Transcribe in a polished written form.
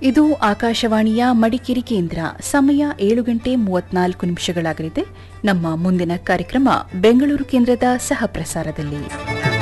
ಇದು ಆಕಾಶವಾಣಿಯ ಮಡಿಕೇರಿ ಕೇಂದ್ರ. ಸಮಯ 7:34 ನಮ್ಮ ಮುಂದಿನ ಕಾರ್ಯಕ್ರಮ ಬೆಂಗಳೂರು ಕೇಂದ್ರದ ಸಹ ಪ್ರಸಾರದಲ್ಲಿ.